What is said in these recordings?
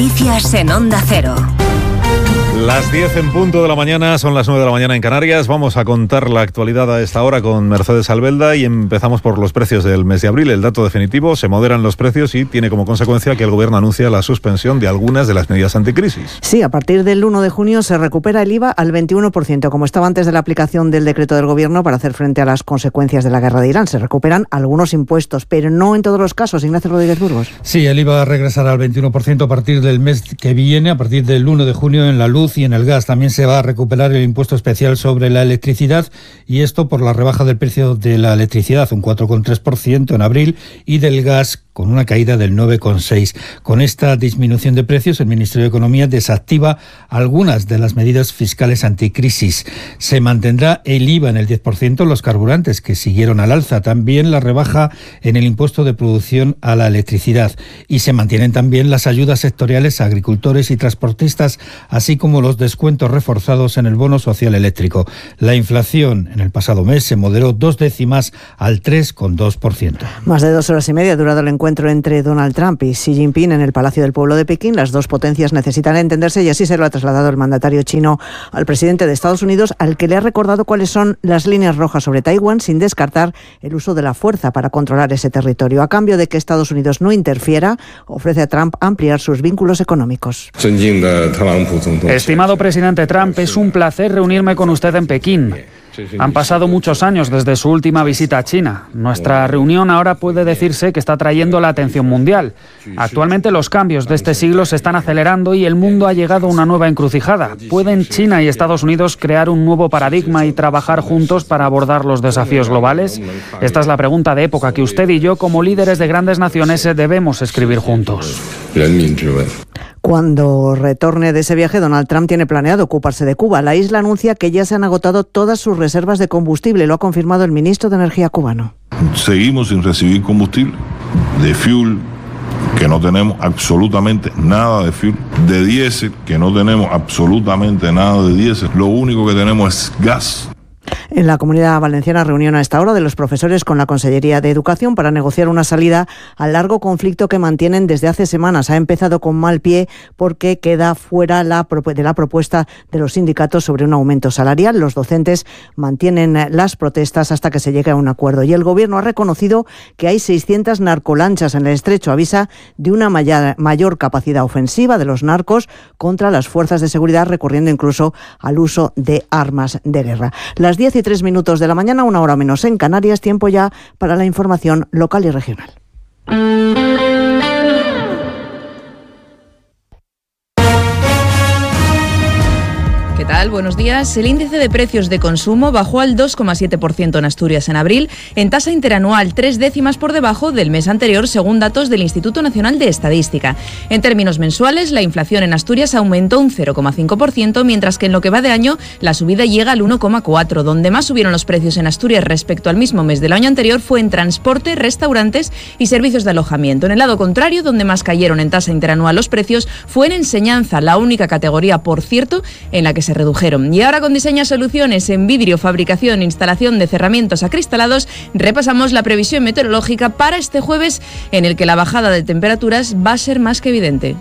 Noticias en Onda Cero. Las 10 en punto de la mañana, son las 9 de la mañana en Canarias. Vamos a contar la actualidad a esta hora con Mercedes Albelda y empezamos por los precios del mes de abril. El dato definitivo: se moderan los precios y tiene como consecuencia que el Gobierno anuncia la suspensión de algunas de las medidas anticrisis. Sí, a partir del 1 de junio se recupera el IVA al 21%, como estaba antes de la aplicación del decreto del Gobierno para hacer frente a las consecuencias de la guerra de Irán. Se recuperan algunos impuestos, pero no en todos los casos. Ignacio Rodríguez Burgos. Sí, el IVA regresará al 21% a partir del mes que viene, a partir del 1 de junio en la luz y en el gas. También se va a recuperar el impuesto especial sobre la electricidad, y esto por la rebaja del precio de la electricidad, un 4,3% en abril, y del gas con una caída del 9,6%. Con esta disminución de precios, el Ministerio de Economía desactiva algunas de las medidas fiscales anticrisis. Se mantendrá el IVA en el 10% en los carburantes, que siguieron al alza. También la rebaja en el impuesto de producción a la electricidad. Y se mantienen también las ayudas sectoriales a agricultores y transportistas, así como los descuentos reforzados en el bono social eléctrico. La inflación en el pasado mes se moderó 2 décimas al 3,2%. Más de 2 horas y media ha durado el encuentro entre Donald Trump y Xi Jinping en el Palacio del Pueblo de Pekín. Las dos potencias necesitan entenderse, y así se lo ha trasladado el mandatario chino al presidente de Estados Unidos, al que le ha recordado cuáles son las líneas rojas sobre Taiwán, sin descartar el uso de la fuerza para controlar ese territorio. A cambio de que Estados Unidos no interfiera, ofrece a Trump ampliar sus vínculos económicos. Estimado presidente Trump, es un placer reunirme con usted en Pekín. Han pasado muchos años desde su última visita a China. Nuestra reunión ahora puede decirse que está atrayendo la atención mundial. Actualmente los cambios de este siglo se están acelerando y el mundo ha llegado a una nueva encrucijada. ¿Pueden China y Estados Unidos crear un nuevo paradigma y trabajar juntos para abordar los desafíos globales? Esta es la pregunta de época que usted y yo, como líderes de grandes naciones, debemos escribir juntos. Cuando retorne de ese viaje, Donald Trump tiene planeado ocuparse de Cuba. La isla anuncia que ya se han agotado todas sus reservas de combustible. Lo ha confirmado el ministro de Energía cubano. Seguimos sin recibir combustible, de fuel, que no tenemos absolutamente nada de fuel, de diésel, que no tenemos absolutamente nada de diésel. Lo único que tenemos es gas. En la Comunidad Valenciana, reunión a esta hora de los profesores con la Consellería de Educación para negociar una salida al largo conflicto que mantienen desde hace semanas. Ha empezado con mal pie porque queda fuera de la propuesta de los sindicatos sobre un aumento salarial. Los docentes mantienen las protestas hasta que se llegue a un acuerdo. Y el Gobierno ha reconocido que hay 600 narcolanchas en el estrecho. Avisa de una mayor capacidad ofensiva de los narcos contra las fuerzas de seguridad, recurriendo incluso al uso de armas de guerra. Las 10:03 de la mañana, 1 hora menos en Canarias, tiempo ya para la información local y regional. ¿Qué tal? Buenos días. El índice de precios de consumo bajó al 2,7% en Asturias en abril, en tasa interanual 3 décimas por debajo del mes anterior, según datos del Instituto Nacional de Estadística. En términos mensuales, la inflación en Asturias aumentó un 0,5%, mientras que en lo que va de año la subida llega al 1,4%. Donde más subieron los precios en Asturias respecto al mismo mes del año anterior fue en transporte, restaurantes y servicios de alojamiento. En el lado contrario, donde más cayeron en tasa interanual los precios fue en enseñanza, la única categoría, por cierto, en la que se redujeron. Y ahora, con Diseña Soluciones en vidrio, fabricación e instalación de cerramientos acristalados, repasamos la previsión meteorológica para este jueves, en el que la bajada de temperaturas va a ser más que evidente.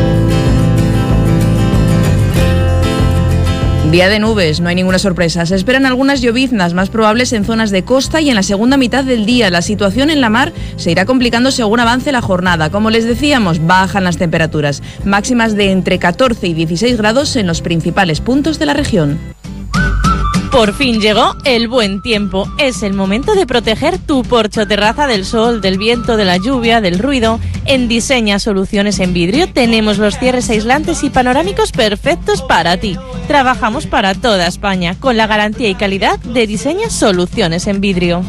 Día de nubes, no hay ninguna sorpresa. Se esperan algunas lloviznas más probables en zonas de costa y en la segunda mitad del día. La situación en la mar se irá complicando según avance la jornada. Como les decíamos, bajan las temperaturas, máximas de entre 14 y 16 grados en los principales puntos de la región. Por fin llegó el buen tiempo. Es el momento de proteger tu porche o terraza del sol, del viento, de la lluvia, del ruido. En Diseña Soluciones en Vidrio tenemos los cierres aislantes y panorámicos perfectos para ti. Trabajamos para toda España con la garantía y calidad de Diseña Soluciones en Vidrio.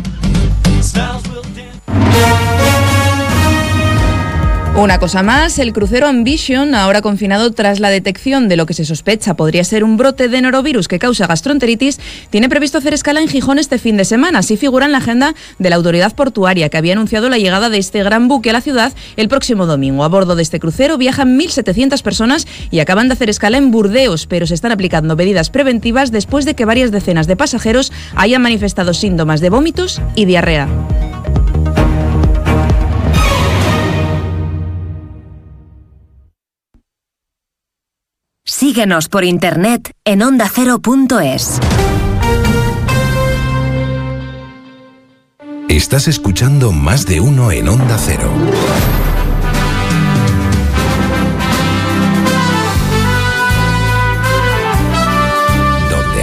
Una cosa más, el crucero Ambition, ahora confinado tras la detección de lo que se sospecha podría ser un brote de norovirus que causa gastroenteritis, tiene previsto hacer escala en Gijón este fin de semana. Así figura en la agenda de la autoridad portuaria, que había anunciado la llegada de este gran buque a la ciudad el próximo domingo. A bordo de este crucero viajan 1.700 personas y acaban de hacer escala en Burdeos, pero se están aplicando medidas preventivas después de que varias decenas de pasajeros hayan manifestado síntomas de vómitos y diarrea. Síguenos por internet en ondacero.es. Estás escuchando Más de Uno en Onda Cero.